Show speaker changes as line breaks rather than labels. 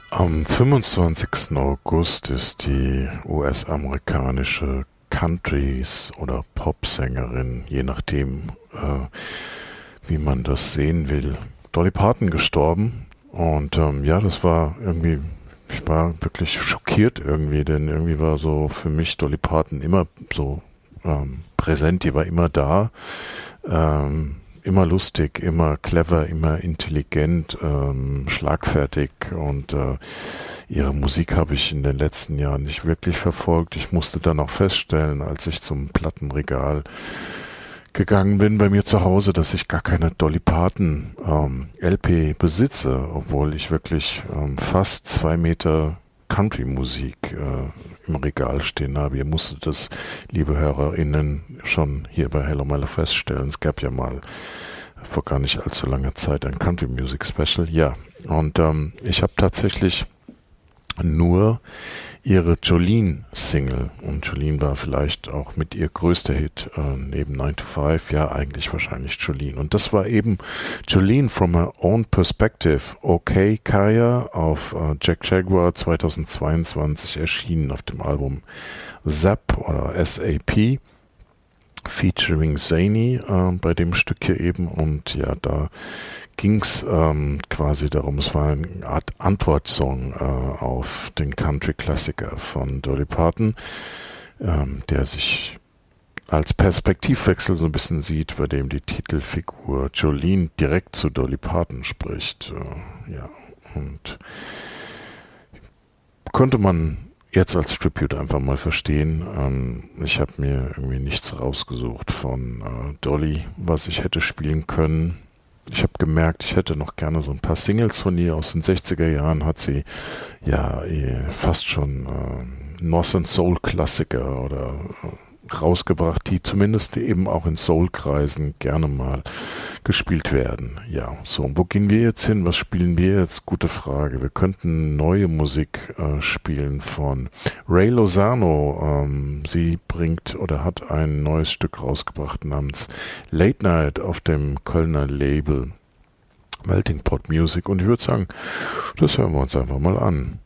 Am 25. August ist die US-amerikanische Country- oder Popsängerin, je nachdem, wie man das sehen will, Dolly Parton gestorben. Und ja, das war irgendwie, ich war wirklich schockiert irgendwie, denn irgendwie war so für mich Dolly Parton immer so präsent, die war immer da. Immer lustig, immer clever, immer intelligent, schlagfertig und ihre Musik habe ich in den letzten Jahren nicht wirklich verfolgt. Ich musste dann auch feststellen, als ich zum Plattenregal gegangen bin bei mir zu Hause, dass ich gar keine Dolly Parton LP besitze, obwohl ich wirklich fast 2 Meter Country-Musik im Regal stehen habe. Ihr musstet das, liebe HörerInnen, schon hier bei Hello My Love feststellen. Es gab ja mal vor gar nicht allzu langer Zeit ein Country Music Special. Ja, und ich habe tatsächlich nur ihre Jolene-Single, und Jolene war vielleicht auch mit ihr größter Hit neben 9 to 5, ja eigentlich wahrscheinlich Jolene. Und das war eben Jolene from Her Own Perspective, Okay Kaya, auf Jack Jaguar 2022 erschienen auf dem Album Zap oder SAP, featuring Zany bei dem Stück hier eben. Und ja, da ging's quasi darum, es war eine Art Antwortsong auf den Country-Klassiker von Dolly Parton, der sich als Perspektivwechsel so ein bisschen sieht, bei dem die Titelfigur Jolene direkt zu Dolly Parton spricht. Ja, und konnte man jetzt als Tribute einfach mal verstehen. Ich habe mir irgendwie nichts rausgesucht von Dolly, was ich hätte spielen können. Ich habe gemerkt, ich hätte noch gerne so ein paar Singles von ihr aus den 60er Jahren. Hat sie ja fast schon Northern Soul Klassiker oder rausgebracht, die zumindest eben auch in Soul-Kreisen gerne mal gespielt werden. Ja, so, und wo gehen wir jetzt hin? Was spielen wir jetzt? Gute Frage. Wir könnten neue Musik spielen von Ray Lozano. Sie bringt oder hat ein neues Stück rausgebracht namens Late Night auf dem Kölner Label Melting Pot Music, und ich würde sagen, das hören wir uns einfach mal an.